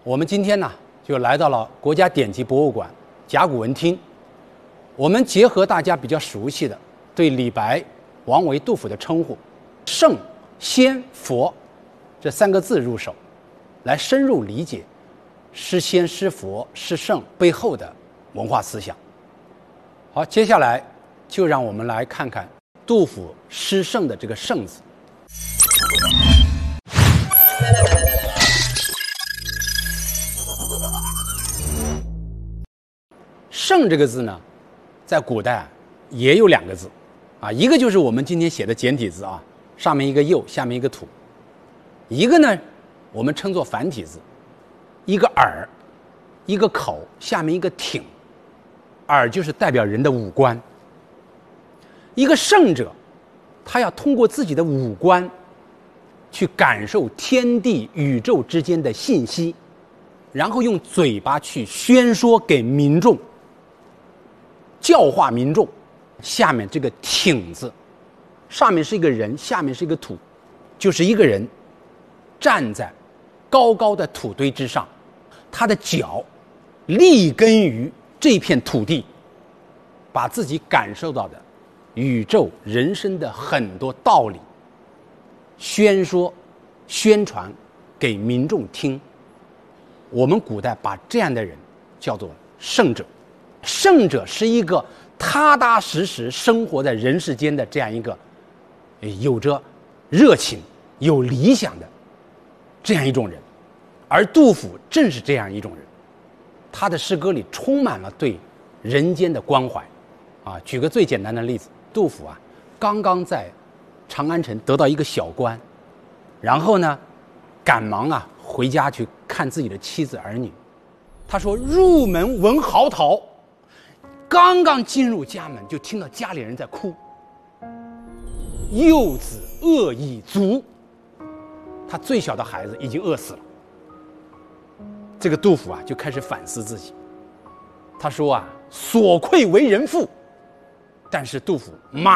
我们今天呢，就来到了国家典籍博物馆甲骨文厅。我们结合大家比较熟悉的对李白、王维、杜甫的称呼“圣、仙、佛”这3个字入手，来深入理解诗仙、诗佛、诗圣背后的文化思想。好，接下来就让我们来看看杜甫诗圣的这个“圣”字。圣这个字呢，在古代也有2个字，一个就是我们今天写的简体字啊，上面一个右，下面一个土；一个呢，我们称作繁体字，一个耳，一个口，下面一个挺。耳就是代表人的五官。一个圣者，他要通过自己的五官，去感受天地宇宙之间的信息，然后用嘴巴去宣说给民众。教化民众。下面这个挺字，上面是一个人，下面是一个土，就是一个人站在高高的土堆之上，他的脚立根于这片土地，把自己感受到的宇宙人生的很多道理宣说宣传给民众听。我们古代把这样的人叫做圣者。圣者是一个踏踏实实生活在人世间的这样一个有着热情有理想的这样一种人，而杜甫正是这样一种人。他的诗歌里充满了对人间的关怀举个最简单的例子，杜甫刚刚在长安城得到一个小官，然后呢赶忙回家去看自己的妻子儿女。他说入门闻嚎啕，刚刚进入家门就听到家里人在哭，幼子饿已卒，他最小的孩子已经饿死了。这个杜甫就开始反思自己，他说所愧为人父。但是杜甫